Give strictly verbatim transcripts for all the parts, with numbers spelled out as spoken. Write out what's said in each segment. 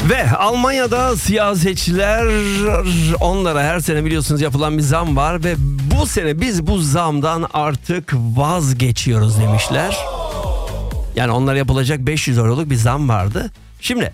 Ve Almanya'da siyasetçiler, onlara her sene biliyorsunuz yapılan bir zam var ve bu sene biz bu zamdan artık vazgeçiyoruz demişler. Yani onlara yapılacak beş yüz euroluk bir zam vardı. Şimdi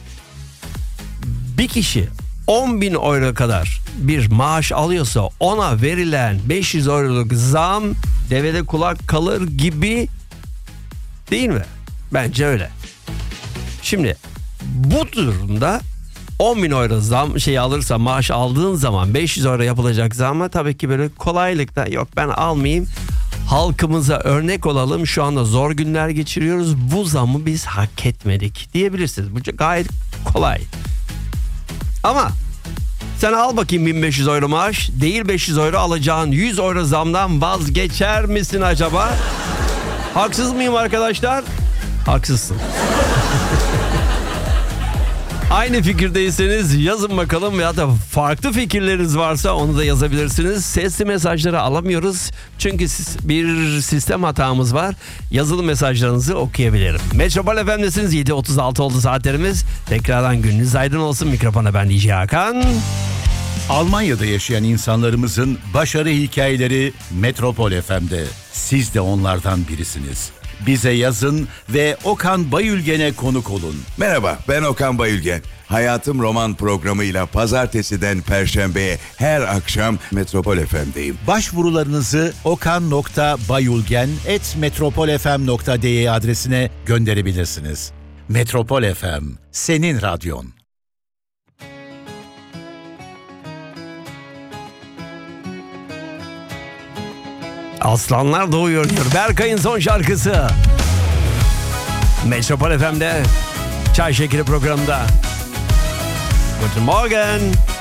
bir kişi on bin euro kadar bir maaş alıyorsa ona verilen beş yüz euroluk zam devede kulak kalır gibi değil mi? Bence öyle. Şimdi bu durumda on bin euro zam şey alırsa, maaş aldığın zaman beş yüz euro yapılacak zamma tabii ki böyle kolaylıkla yok ben almayayım. Halkımıza örnek olalım, şu anda zor günler geçiriyoruz, bu zamı biz hak etmedik diyebilirsiniz. Bu gayet kolay. Ama sen al bakayım bin beş yüz euro maaş, değil beş yüz euro alacağın yüz euro zamdan vazgeçer misin acaba? Haksız mıyım arkadaşlar? Haksızsın. Aynı fikirdeyseniz yazın bakalım, ya da farklı fikirleriniz varsa onu da yazabilirsiniz. Sesli mesajları alamıyoruz çünkü bir sistem hatamız var. Yazılı mesajlarınızı okuyabilirim. Metropol F M'desiniz, yedi otuz altı oldu saatlerimiz. Tekrardan gününüz aydın olsun. Mikrofona ben D J Hakan. Almanya'da yaşayan insanlarımızın başarı hikayeleri Metropol F M'de. Siz de onlardan birisiniz. Bize yazın ve Okan Bayülgen'e konuk olun. Merhaba, ben Okan Bayülgen. Hayatım Roman programıyla pazartesiden perşembeye her akşam Metropol F M'deyim. Başvurularınızı okan nokta bayülgen at metropolfm nokta de adresine gönderebilirsiniz. Metropol F M, senin radyon. Aslanlar doğuyor diyor. Berkay'ın son şarkısı. Metropol F M'de Çay Şekeri programında. Guten Morgen.